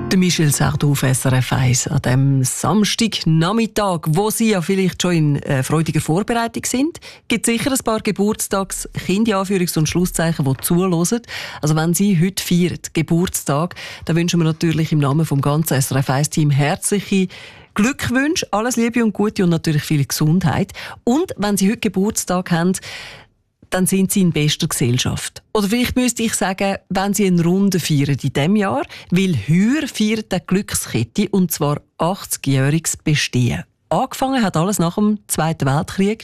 Der Michel Sardou auf SRF 1 an dem Samstagnachmittag, wo Sie ja vielleicht schon in freudiger Vorbereitung sind, gibt es sicher ein paar Geburtstagskinder, Anführungs- und Schlusszeichen, die zuhören. Also wenn Sie heute feiern, Geburtstag, dann wünschen wir natürlich im Namen vom ganzen SRF 1-Team herzliche Glückwünsche, alles Liebe und Gute und natürlich viel Gesundheit. Und wenn Sie heute Geburtstag haben, dann sind Sie in bester Gesellschaft. Oder vielleicht müsste ich sagen, wenn Sie eine Runde feiern in diesem Jahr, weil heuer feiert die Glückskette, und zwar 80-jähriges Bestehen. Angefangen hat alles nach dem Zweiten Weltkrieg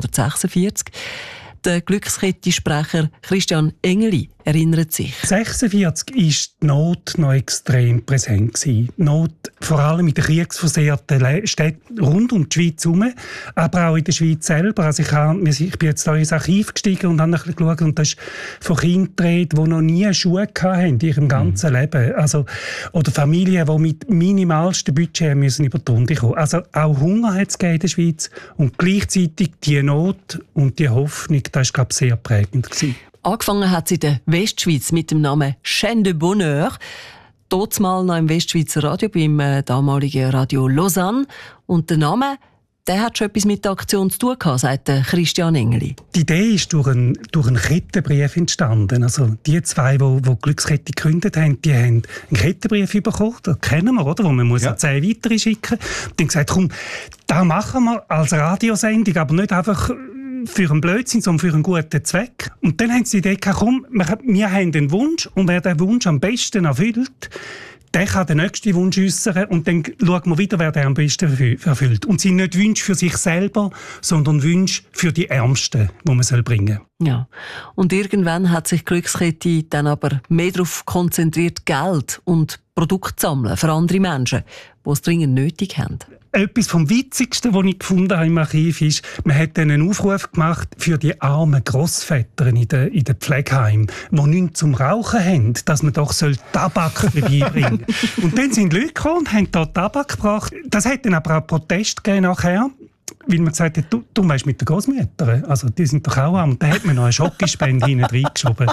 1946. Der Glückskette-Sprecher Christian Engeli erinnert sich. 1946 war die Not noch extrem präsent gewesen. Die Not vor allem in den kriegsversehrten Städten rund um die Schweiz herum, aber auch in der Schweiz selber. Also ich bin jetzt da ins Archiv gestiegen und habe ein bisschen geschaut, und das ist von Kindern, die noch nie Schuhe hatten in ihrem ganzen Leben. Also, oder Familien, die mit minimalstem Budget müssen über die Runde kommen. Also auch Hunger hat es in der Schweiz, und gleichzeitig die Not und die Hoffnung, das war, glaube ich, sehr prägend gewesen. Angefangen hat sie in der Westschweiz mit dem Namen Chaîne de Bonheur. Dort mal noch im Westschweizer Radio, beim damaligen Radio Lausanne. Und der Name, der hat schon etwas mit der Aktion zu tun gehabt, sagt Christian Engeli. Die Idee ist durch einen Kettenbrief entstanden. Also die zwei, die Glückskette gegründet haben, die haben einen Kettenbrief bekommen, das kennen wir, oder? Wo man 10 weitere schicken muss. Und dann gesagt, komm, das machen wir als Radiosendung, aber nicht einfach für einen Blödsinn, sondern für einen guten Zweck. Und dann haben sie die Idee gehabt, komm, wir haben einen Wunsch, und wer den Wunsch am besten erfüllt, der kann den nächsten Wunsch äußern, und dann schauen wir wieder, wer den am besten erfüllt. Und es sind nicht Wünsche für sich selber, sondern Wünsche für die Ärmsten, die man bringen soll. Ja. Und irgendwann hat sich Glückskette dann aber mehr darauf konzentriert, Geld und Produkte zu sammeln für andere Menschen, die es dringend nötig haben. Etwas vom Witzigsten, was ich gefunden habe im Archiv, ist, man hat einen Aufruf gemacht für die armen Grossväter in den Pflegeheimen, die nichts zum Rauchen haben, dass man doch Tabak vorbeibringen soll. Und dann sind Leute gekommen und haben da Tabak gebracht. Das hat dann aber auch Protest gegeben nachher, weil man gesagt hat, du weißt, mit den Grossmüttern, also die sind doch auch arm. Und dann hat man noch eine Schokospende hinten reingeschoben.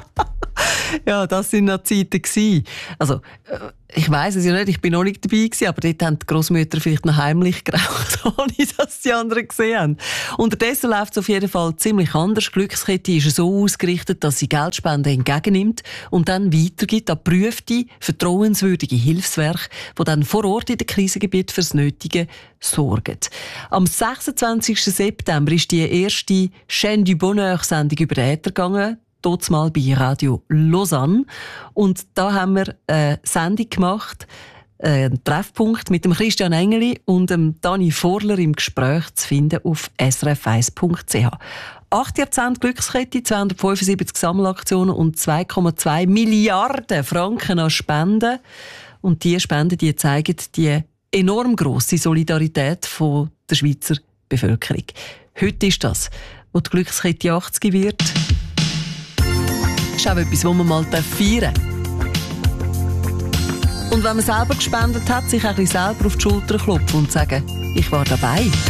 Ja, das waren noch Zeiten gewesen. Also, ich weiss es ja nicht, ich bin noch nicht dabei gewesen, aber dort haben die Grossmütter vielleicht noch heimlich geraucht, ohne dass die anderen gesehen haben. Unterdessen läuft es auf jeden Fall ziemlich anders. Glückskette ist so ausgerichtet, dass sie Geldspenden entgegennimmt und dann weitergibt an geprüfte, vertrauenswürdige Hilfswerke, die dann vor Ort in den Krisengebieten fürs Nötige sorgen. Am 26. September ist die erste Chaîne du Bonheur-Sendung über den Äther gegangen. Dort mal bei Radio Lausanne. Und da haben wir eine Sendung gemacht, einen Treffpunkt mit dem Christian Engeli und dem Dani Vorler im Gespräch zu finden auf srf1.ch. 8 Jahrzehnte Glückskette, 275 Sammelaktionen und 2,2 Milliarden Franken an Spenden. Und diese Spenden, die zeigen die enorm grosse Solidarität von der Schweizer Bevölkerung. Heute ist das, wo die Glückskette 80 wird. Das ist auch etwas, was man mal feiern darf. Und wenn man selber gespendet hat, sich ein bisschen selber auf die Schulter klopfen und sagen, ich war dabei.